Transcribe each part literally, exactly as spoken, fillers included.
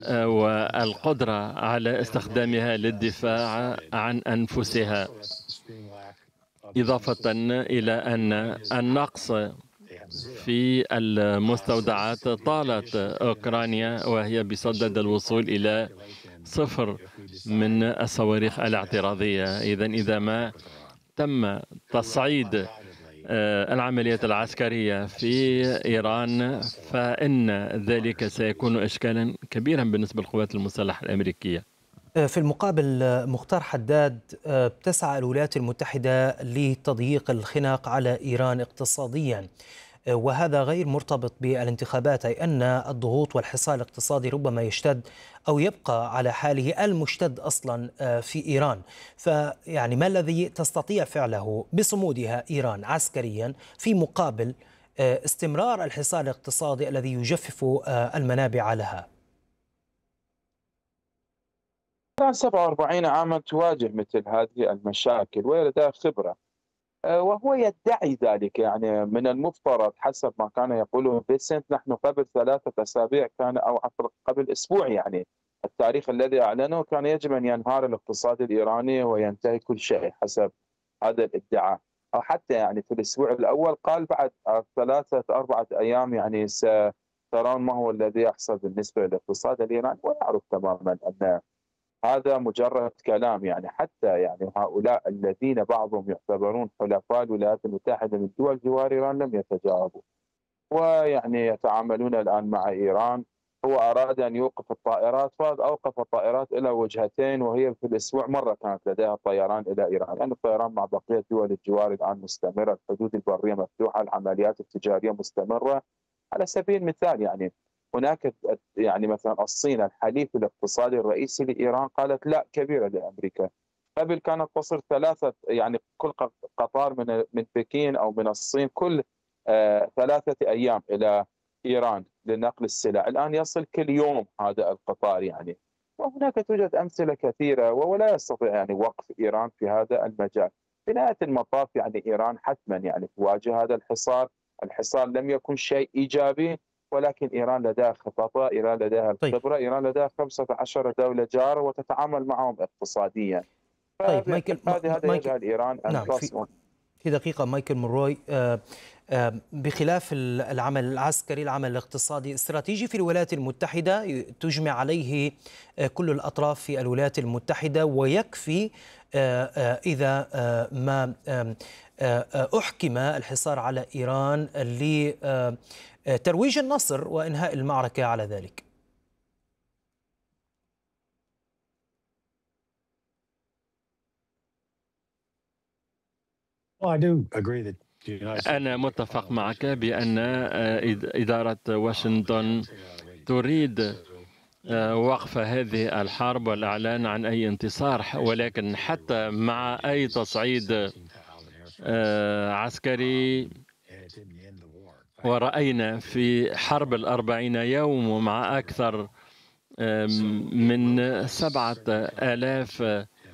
والقدرة على استخدامها للدفاع عن أنفسها، إضافة إلى أن النقص في المستودعات طالت أوكرانيا وهي بصدد الوصول إلى صفر من الصواريخ الاعتراضية. إذا إذا ما تم تصعيد العمليات العسكرية في إيران فإن ذلك سيكون إشكالا كبيرا بالنسبة للقوات المسلحة الأمريكية. في المقابل مختار حداد، تسعى الولايات المتحدة لتضييق الخناق على إيران اقتصاديا، وهذا غير مرتبط بالانتخابات، أي أن الضغوط والحصار الاقتصادي ربما يشتد أو يبقى على حاله المشتد أصلا في إيران. فيعني ما الذي تستطيع فعله بصمودها إيران عسكريا في مقابل استمرار الحصار الاقتصادي الذي يجفف المنابع لها؟ إيران سبعة وأربعين عاما تواجه مثل هذه المشاكل وهي لديها خبرة، وهو يدعي ذلك. يعني من المفترض حسب ما كان يقوله بيسنت نحن قبل ثلاثة أسابيع كان أو قبل أسبوع، يعني التاريخ الذي أعلنه كان يجب أن ينهار الاقتصاد الإيراني وينتهي كل شيء حسب هذا الادعاء. أو حتى يعني في الأسبوع الأول قال بعد ثلاثة أربعة أيام يعني سترون ما هو الذي يحصل بالنسبة للاقتصاد الإيراني، ويعرف تماما أن هذا مجرد كلام. يعني حتى يعني هؤلاء الذين بعضهم يعتبرون حلفاء الولايات المتحدة من دول جوار إيران لم يتجاوبوا، ويعني يتعاملون الآن مع إيران. هو أراد أن يوقف الطائرات فأوقف الطائرات إلى وجهتين، وهي في الأسبوع مرة كانت لديها طيران إلى إيران، لأن يعني الطيران مع بقية دول الجوار الآن مستمرة، الحدود البرية مفتوحة، العمليات التجارية مستمرة. على سبيل المثال يعني هناك يعني مثلا الصين الحليف الاقتصادي الرئيسي لإيران قالت لا كبيرة لأمريكا. قبل كانت تصل ثلاثة يعني كل قطار من من بكين أو من الصين كل آه ثلاثة أيام إلى إيران لنقل السلع، الآن يصل كل يوم هذا القطار يعني. وهناك توجد أمثلة كثيرة، ولا يستطيع يعني وقف إيران في هذا المجال. في نهاية المطاف يعني إيران حتما يعني تواجه هذا الحصار. الحصار لم يكن شيء إيجابي، ولكن إيران لديها خططها، إيران لديها الخبرة، إيران لديها خمسة عشر دولة جارة وتتعامل معهم اقتصاديا. طيب مايكل هذا هذا مايكل يجعل إيران أن نعم تصمم. في دقيقة مايكل مونروي، بخلاف العمل العسكري، العمل الاقتصادي استراتيجي في الولايات المتحدة تجمع عليه كل الأطراف في الولايات المتحدة، ويكفي إذا ما أحكم الحصار على إيران لترويج النصر وإنهاء المعركة على ذلك. أنا متفق معك بأن إدارة واشنطن تريد وقف هذه الحرب والإعلان عن أي انتصار، ولكن حتى مع أي تصعيد عسكري، ورأينا في حرب الأربعين يوم ومع أكثر من سبعة آلاف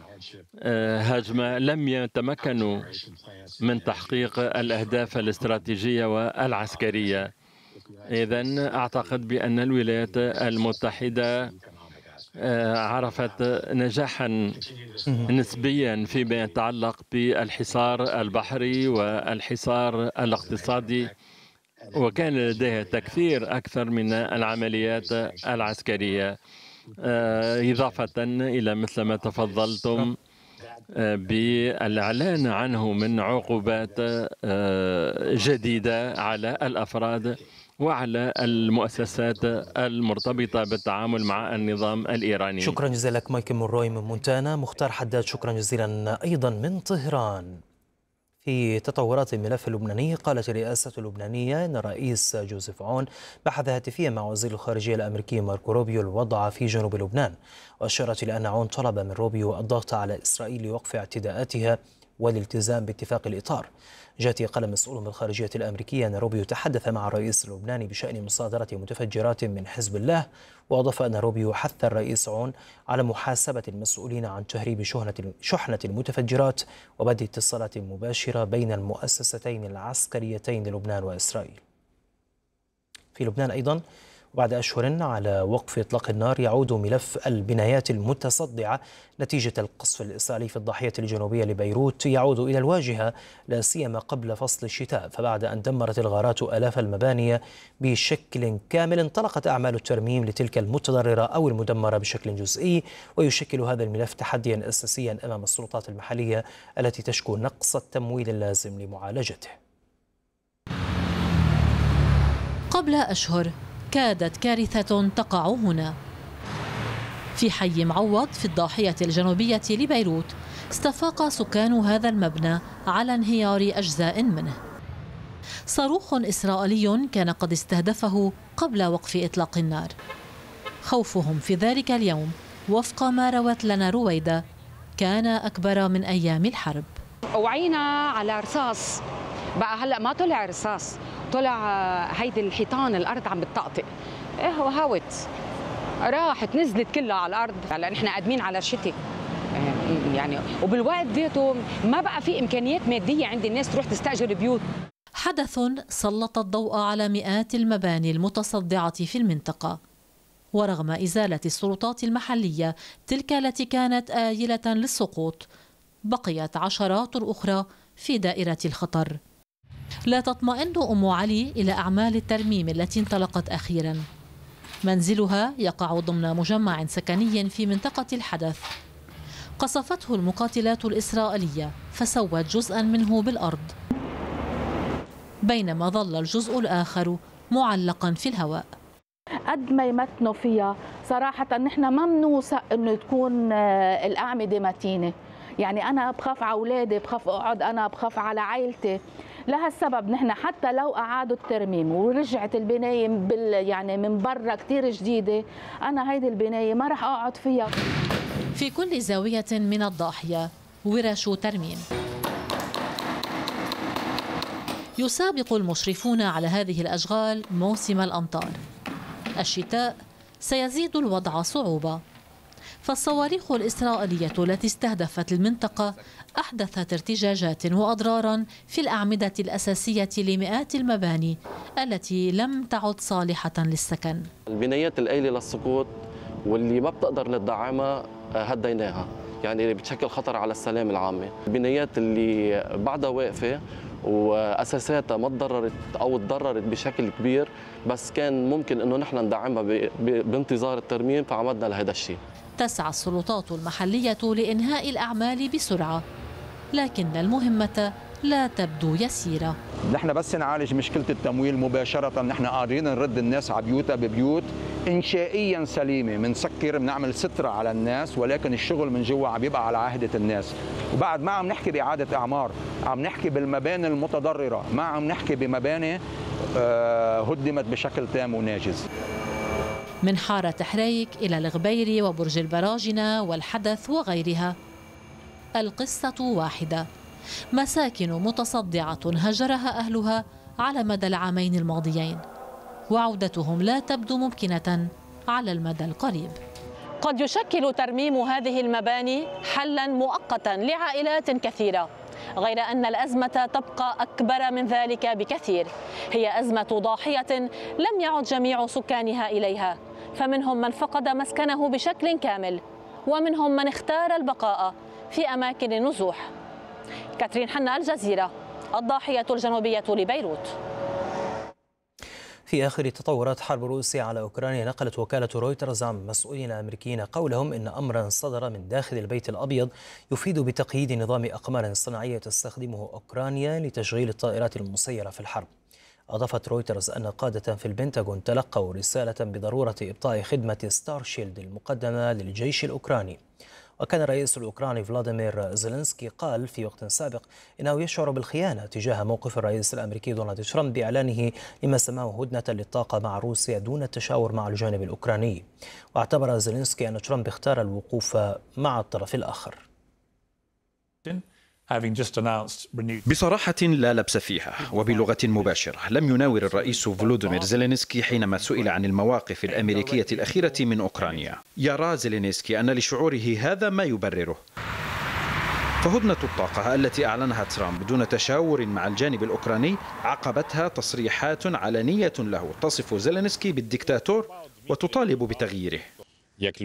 هجمة لم يتمكنوا من تحقيق الأهداف الاستراتيجية والعسكرية. إذن أعتقد بأن الولايات المتحدة عرفت نجاحا نسبيا فيما يتعلق بالحصار البحري والحصار الاقتصادي، وكان لديها تكثير أكثر من العمليات العسكرية، إضافة إلى مثل ما تفضلتم بالإعلان عنه من عقوبات جديدة على الأفراد وعلى المؤسسات المرتبطة بالتعامل مع النظام الإيراني. شكرا جزيلا لك مايكل مونروي من مونتانا. مختار حداد شكرا جزيلا أيضا من طهران. في تطورات الملف اللبناني، قالت الرئاسة اللبنانية أن الرئيس جوزيف عون بحث هاتفيا مع وزير الخارجية الأمريكي ماركو روبيو الوضع في جنوب لبنان، وأشارت إلى أن عون طلب من روبيو الضغط على إسرائيل لوقف اعتداءاتها والالتزام باتفاق الإطار. جاءت قال مسؤول بالخارجية الأمريكية أن روبيو تحدث مع الرئيس اللبناني بشأن مصادرة متفجرات من حزب الله، وأضاف أن روبيو حث الرئيس عون على محاسبة المسؤولين عن تهريب شحنة المتفجرات وبدء اتصالات مباشرة بين المؤسستين العسكريتين للبنان وإسرائيل. في لبنان أيضا بعد أشهر على وقف إطلاق النار يعود ملف البنايات المتصدعة نتيجة القصف الإسرائيلي في الضاحية الجنوبية لبيروت يعود إلى الواجهة لا سيما قبل فصل الشتاء. فبعد أن دمرت الغارات آلاف المباني بشكل كامل انطلقت أعمال الترميم لتلك المتضررة أو المدمرة بشكل جزئي، ويشكل هذا الملف تحديا أساسيا أمام السلطات المحلية التي تشكو نقص التمويل اللازم لمعالجته. قبل أشهر كادت كارثة تقع هنا في حي معوض في الضاحية الجنوبية لبيروت. استفاق سكان هذا المبنى على انهيار أجزاء منه. صاروخ إسرائيلي كان قد استهدفه قبل وقف إطلاق النار. خوفهم في ذلك اليوم وفق ما روت لنا رويدة كان أكبر من أيام الحرب. وعينا على رصاص، بقى هلأ ما طلع رصاص، طلع هيدي الحيطان الأرض عم بتطقطق. إيه هو هاوت راحت نزلت كلها على الأرض. هلا نحن قادمين على الشتاء يعني، وبالوقت ديته ما بقى في إمكانيات مادية عند الناس تروح تستأجر بيوت. حدث سلط الضوء على مئات المباني المتصدعة في المنطقة، ورغم إزالة السلطات المحلية تلك التي كانت آيلة للسقوط بقيت عشرات أخرى في دائرة الخطر. لا تطمئن أم علي إلى أعمال الترميم التي انطلقت أخيرا. منزلها يقع ضمن مجمع سكني في منطقة الحدث. قصفته المقاتلات الإسرائيلية فسوت جزءا منه بالأرض، بينما ظل الجزء الآخر معلقا في الهواء. قد ما يمتنوا فيها صراحة نحن ما بنوثق انه تكون الأعمدة متينة. يعني أنا بخاف على أولادي، بخاف أقعد، أنا بخاف على عائلتي. لهالسبب نحن حتى لو أعادوا الترميم ورجعت البناية بال يعني من برا كتير جديدة، أنا هيدي البناية ما رح أقعد فيها. في كل زاوية من الضاحية ورش ترميم. يسابق المشرفون على هذه الأشغال موسم الأمطار. الشتاء سيزيد الوضع صعوبة، فالصواريخ الإسرائيلية التي استهدفت المنطقة أحدثت ارتجاجات وأضرارا في الأعمدة الأساسية لمئات المباني التي لم تعد صالحة للسكن. البنايات الآيلة للسقوط واللي ما بتقدر نتدعمها هديناها، يعني بتشكل خطر على السلام العامة. البنايات اللي بعدها واقفة وأساساتها ما تضررت أو تضررت بشكل كبير، بس كان ممكن أنه نحن ندعمها بانتظار الترميم، فعمدنا لهذا الشيء. تسعى السلطات المحلية لإنهاء الأعمال بسرعة، لكن المهمة لا تبدو يسيرة. نحن بس نعالج مشكلة التمويل مباشرة، نحن قادرين نرد الناس على بيوتها ببيوت إنشائيا سليمة، بنسكر بنعمل سترة على الناس، ولكن الشغل من جوا عم يبقى على عهدة الناس. وبعد ما عم نحكي بإعادة إعمار، عم نحكي بالمباني المتضررة، ما عم نحكي بمباني هدمت بشكل تام وناجز. من حارة حريك إلى الغبيري وبرج البراجنة والحدث وغيرها، القصة واحدة: مساكن متصدعة هجرها أهلها على مدى العامين الماضيين، وعودتهم لا تبدو ممكنة على المدى القريب. قد يشكل ترميم هذه المباني حلا مؤقتا لعائلات كثيرة، غير أن الأزمة تبقى أكبر من ذلك بكثير. هي أزمة ضاحية لم يعد جميع سكانها إليها، فمنهم من فقد مسكنه بشكل كامل، ومنهم من اختار البقاء في أماكن النزوح. كاترين حنا، الجزيرة، الضاحية الجنوبية لبيروت. في آخر تطورات حرب روسيا على أوكرانيا، نقلت وكالة رويترز عن مسؤولين أمريكيين قولهم إن أمرا صدر من داخل البيت الأبيض يفيد بتقييد نظام أقمار صناعية تستخدمه أوكرانيا لتشغيل الطائرات المسيرة في الحرب. أضافت رويترز أن قادة في البنتاغون تلقوا رسالة بضرورة إبطاء خدمة ستار شيلد المقدمة للجيش الأوكراني. وكان الرئيس الأوكراني فلاديمير زيلينسكي قال في وقت سابق إنه يشعر بالخيانة تجاه موقف الرئيس الأمريكي دونالد ترامب بإعلانه لما سماه هدنة للطاقة مع روسيا دون التشاور مع الجانب الأوكراني. واعتبر زيلينسكي أن ترامب اختار الوقوف مع الطرف الآخر. بصراحة لا لبس فيها وبلغة مباشرة، لم يناور الرئيس فلوديمير زيلينسكي حينما سئل عن المواقف الأمريكية الأخيرة من أوكرانيا. يرى زيلينسكي أن لشعوره هذا ما يبرره، فهدنة الطاقة التي أعلنها ترامب دون تشاور مع الجانب الأوكراني عقبتها تصريحات علنية له تصف زيلينسكي بالدكتاتور وتطالب بتغييره.